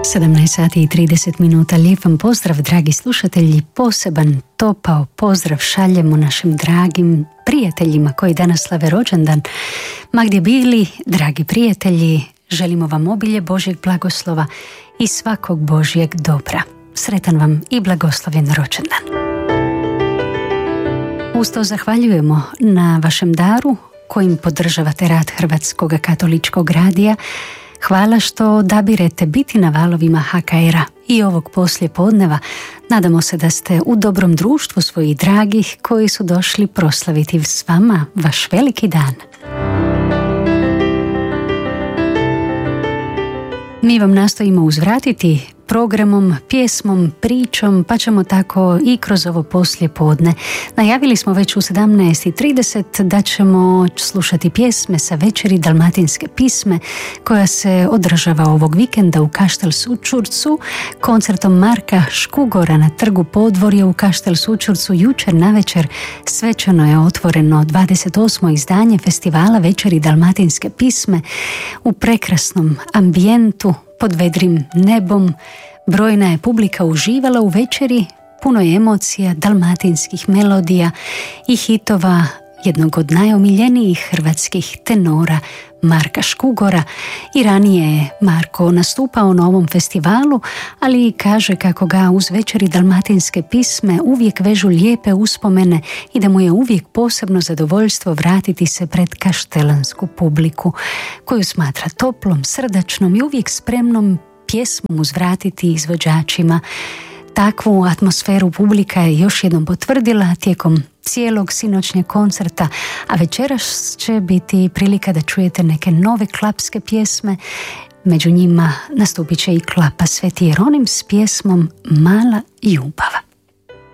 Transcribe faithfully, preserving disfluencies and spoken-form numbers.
sedamnaest sati i trideset minuta. Lijep vam pozdrav, dragi slušatelji. Poseban topao pozdrav šaljemo našim dragim prijateljima koji danas slave rođendan. Ma gdje bili, dragi prijatelji, želimo vam obilje Božjeg blagoslova i svakog Božjeg dobra. Sretan vam i blagoslovljen rođendan. Uz to zahvaljujemo na vašem daru kojim podržavate rad Hrvatskog katoličkog radija. Hvala što odabirete biti na valovima ha ka era i ovog poslje podneva. Nadamo se da ste u dobrom društvu svojih dragih koji su došli proslaviti s vama vaš veliki dan. Mi vam nastojimo uzvratiti programom, pjesmom, pričom, pa ćemo tako i kroz ovo poslje podne. Najavili smo već u sedamnaest i trideset da ćemo slušati pjesme sa večeri Dalmatinske pisme koja se održava ovog vikenda u Kaštel Sućurcu koncertom Marka Škugora na trgu Podvorje u Kaštel Sućurcu. Jučer navečer svečano je otvoreno dvadeset osmo izdanje festivala večeri Dalmatinske pisme u prekrasnom ambijentu pod vedrim nebom. Brojna je publika uživala u večeri, puno je emocija, dalmatinskih melodija i hitova jednog od najomiljenijih hrvatskih tenora Marka Škugora. I ranije je Marko nastupao na ovom festivalu, ali kaže kako ga uz večeri Dalmatinske pisme uvijek vežu lijepe uspomene i da mu je uvijek posebno zadovoljstvo vratiti se pred kaštelansku publiku koju smatra toplom, srdačnom i uvijek spremnom pjesmom uzvratiti izvođačima. Takvu atmosferu publika je još jednom potvrdila tijekom cijelog sinoćnjeg koncerta, a večeras će biti prilika da čujete neke nove klapske pjesme. Među njima nastupit će i klapa Sveti Jeronim s pjesmom Mala ljubav.